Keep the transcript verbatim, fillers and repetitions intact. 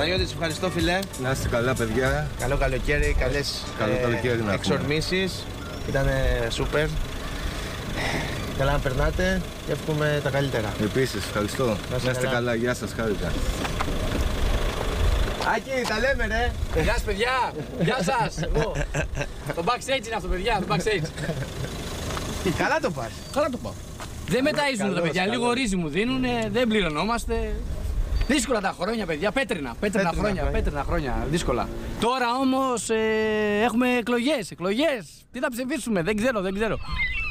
Παναγιώτη, ευχαριστώ φιλέ. Να είστε καλά, παιδιά. Καλό καλοκαίρι, καλές ε, εξορμήσεις. Ήταν σούπερ. Καλά να περνάτε και εύχομαι τα καλύτερα. Επίσης, ευχαριστώ. Να είστε καλά. καλά, γεια σας, χάρηκα. Άκη, τα λέμε ρε. Γεια σας παιδιά, γεια σας. Το backstage είναι αυτό παιδιά, το backstage. Καλά το πας. Καλά το πάω. Δεν μεταΐζουν τα παιδιά, λίγο ρύζι μου δίνουν, δεν πληρωνόμαστε. Δύσκολα τα χρόνια παιδιά, πέτρινα, πέτρινα, χρόνια, χρόνια, πέτρινα χρόνια, δύσκολα. Τώρα όμως ε, έχουμε εκλογές, εκλογές. Τι θα ψηφίσουμε, δεν ξέρω, δεν ξέρω.